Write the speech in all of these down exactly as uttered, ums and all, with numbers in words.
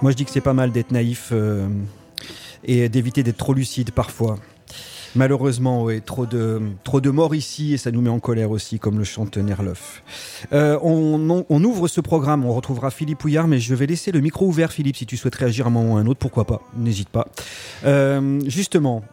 Moi je dis que c'est pas mal d'être naïf euh, et d'éviter d'être trop lucide parfois. Malheureusement, oui, trop de, trop de morts ici et ça nous met en colère aussi, comme le chante Nerloff. Euh, on, on, on ouvre ce programme, on retrouvera Philippe Houillard, mais je vais laisser le micro ouvert, Philippe, si tu souhaites réagir à un moment ou à un autre, pourquoi pas, n'hésite pas. Euh, justement,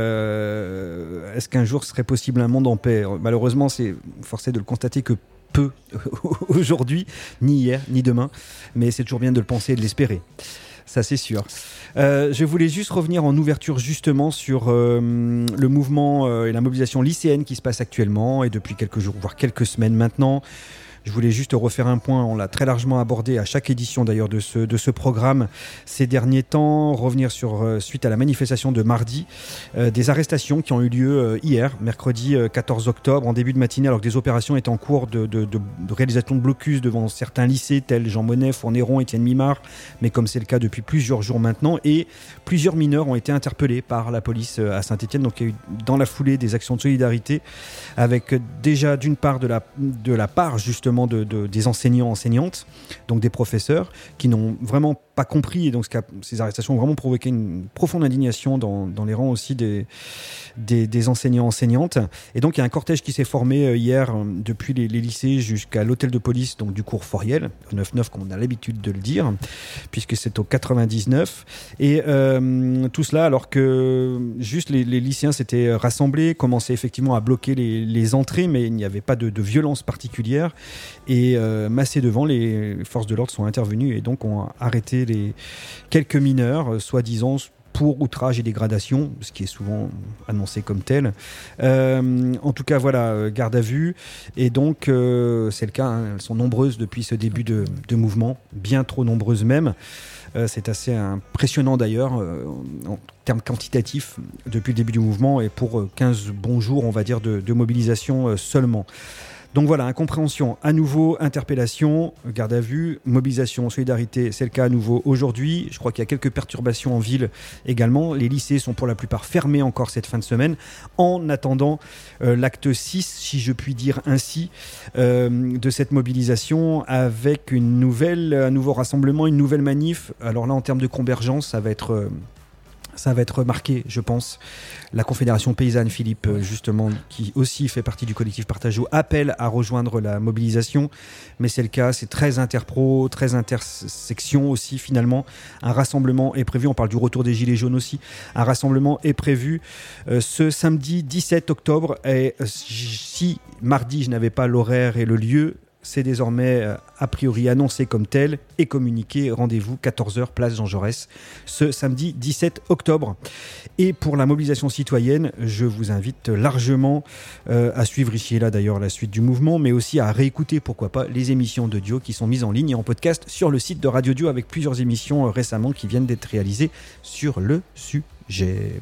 euh, est-ce qu'un jour serait possible un monde en paix ? Malheureusement, c'est forcé de le constater que peu aujourd'hui, ni hier, ni demain, mais c'est toujours bien de le penser et de l'espérer. Ça, c'est sûr. Euh, je voulais juste revenir en ouverture justement sur euh, le mouvement euh, et la mobilisation lycéenne qui se passe actuellement et depuis quelques jours, voire quelques semaines maintenant. Je voulais juste refaire un point, on l'a très largement abordé à chaque édition d'ailleurs de ce, de ce programme ces derniers temps, revenir sur, euh, suite à la manifestation de mardi, euh, des arrestations qui ont eu lieu euh, hier, mercredi euh, quatorze octobre, en début de matinée, alors que des opérations étaient en cours de, de, de, de réalisation de blocus devant certains lycées tels Jean Monnet, Fournéron, Étienne Mimard, mais comme c'est le cas depuis plusieurs jours maintenant, et plusieurs mineurs ont été interpellés par la police à Saint-Étienne, donc il y a eu dans la foulée des actions de solidarité, avec déjà d'une part de la, de la part justement De, de, des enseignants, enseignantes, donc des professeurs, qui n'ont vraiment pas compris, et donc ces arrestations ont vraiment provoqué une profonde indignation dans, dans les rangs aussi des, des, des enseignants, enseignantes. Et donc il y a un cortège qui s'est formé hier depuis les, les lycées jusqu'à l'hôtel de police, donc du cours Foriel, neuf neuf comme on a l'habitude de le dire, puisque c'est au quatre-vingt-dix-neuf. Et euh, tout cela alors que juste les, les lycéens s'étaient rassemblés, commençaient effectivement à bloquer les, les entrées, mais il n'y avait pas de, de violence particulière. Et euh, massés devant, les forces de l'ordre sont intervenues et donc ont arrêté les quelques mineurs, euh, soi-disant pour outrage et dégradation, ce qui est souvent annoncé comme tel. Euh, en tout cas, voilà, garde à vue. Et donc, euh, c'est le cas, hein, elles sont nombreuses depuis ce début de, de mouvement, bien trop nombreuses même. Euh, c'est assez impressionnant d'ailleurs, euh, en termes quantitatifs, depuis le début du mouvement, et pour quinze bons jours, on va dire, de, de mobilisation euh, seulement. Donc voilà, incompréhension, à nouveau, interpellation, garde à vue, mobilisation, solidarité, c'est le cas à nouveau aujourd'hui. Je crois qu'il y a quelques perturbations en ville également. Les lycées sont pour la plupart fermés encore cette fin de semaine, en attendant euh, l'acte six, si je puis dire ainsi, euh, de cette mobilisation, avec une nouvelle, un nouveau rassemblement, une nouvelle manif. Alors là, en termes de convergence, ça va être... Euh, Ça va être marqué, je pense. La Confédération Paysanne, Philippe, justement, qui aussi fait partie du collectif Partageau, appelle à rejoindre la mobilisation. Mais c'est le cas, c'est très interpro, très intersection aussi, finalement. Un rassemblement est prévu, on parle du retour des Gilets jaunes aussi. Un rassemblement est prévu euh, ce samedi dix-sept octobre. Et euh, si mardi, je n'avais pas l'horaire et le lieu, c'est désormais euh, a priori annoncé comme tel et communiqué. Rendez-vous quatorze heures, place Jean Jaurès, ce samedi dix-sept octobre. Et pour la mobilisation citoyenne, je vous invite largement euh, à suivre ici et là d'ailleurs la suite du mouvement, mais aussi à réécouter, pourquoi pas, les émissions de Dio qui sont mises en ligne et en podcast sur le site de Radio Dio, avec plusieurs émissions euh, récemment qui viennent d'être réalisées sur le sujet.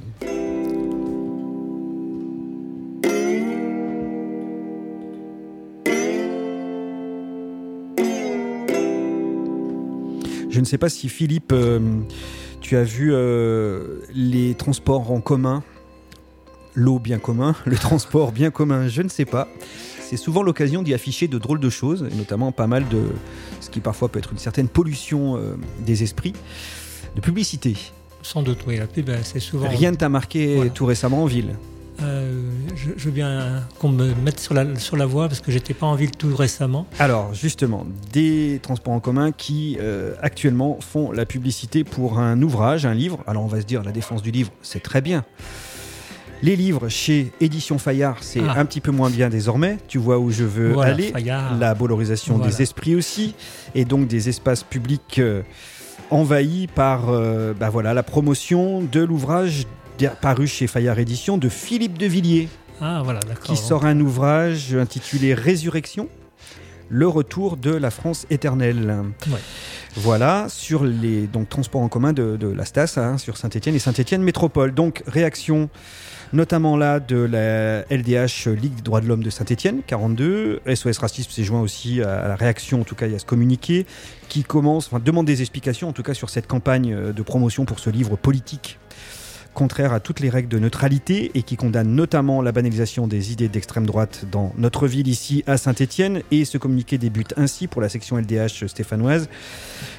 Je ne sais pas si Philippe, euh, tu as vu euh, les transports en commun, l'eau bien commun, le transport bien commun, je ne sais pas. C'est souvent l'occasion d'y afficher de drôles de choses, et notamment pas mal de ce qui parfois peut être une certaine pollution euh, des esprits, de publicité. Sans doute, oui, la pub, c'est souvent... Rien ne t'a marqué voilà. Tout récemment en ville ? Euh, je, je veux bien qu'on me mette sur la, sur la voie parce que j'étais pas en ville tout récemment. Alors justement, des transports en commun qui euh, actuellement font la publicité pour un ouvrage, un livre. Alors on va se dire, la défense du livre, c'est très bien. Les livres chez Éditions Fayard, c'est ah. un petit peu moins bien désormais. Tu vois où je veux voilà, aller. Fayard. La valorisation voilà. des esprits aussi, et donc des espaces publics euh, envahis par euh, bah voilà, la promotion de l'ouvrage paru chez Fayard Éditions de Philippe de Villiers, ah, voilà, d'accord. qui sort un ouvrage intitulé Résurrection, le retour de la France éternelle. Ouais. Voilà, sur les donc, transports en commun de, de la Stas, hein, sur Saint-Étienne et Saint-Étienne Métropole. Donc, réaction notamment là de la L D H, Ligue des droits de l'homme de Saint-Étienne, quarante-deux. S O S Racisme s'est joint aussi à la réaction, en tout cas, il y a ce communiqué, qui commence, enfin, demande des explications, en tout cas, sur cette campagne de promotion pour ce livre politique contraire à toutes les règles de neutralité et qui condamne notamment la banalisation des idées d'extrême droite dans notre ville ici à Saint-Étienne. Et ce communiqué débute ainsi pour la section L D H stéphanoise.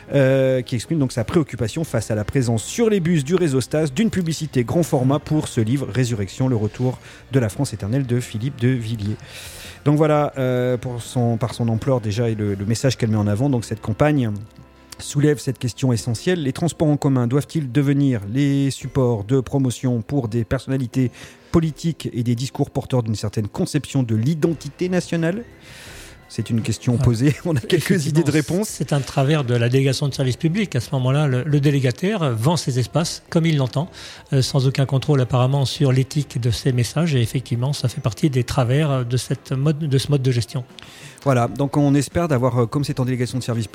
euh, qui exprime donc sa préoccupation face à la présence sur les bus du réseau Stas d'une publicité grand format pour ce livre Résurrection, le retour de la France éternelle de Philippe de Villiers. Donc voilà, euh, pour son, par son ampleur déjà et le, le message qu'elle met en avant, donc cette campagne soulève cette question essentielle. Les transports en commun doivent-ils devenir les supports de promotion pour des personnalités politiques et des discours porteurs d'une certaine conception de l'identité nationale ? C'est une question posée. On a quelques idées de réponse. C'est un travers de la délégation de service public. À ce moment-là, le, le délégataire vend ses espaces comme il l'entend, euh, sans aucun contrôle apparemment sur l'éthique de ses messages. Et effectivement, ça fait partie des travers de, cette mode, de ce mode de gestion. Voilà, donc on espère d'avoir, comme c'est en délégation de service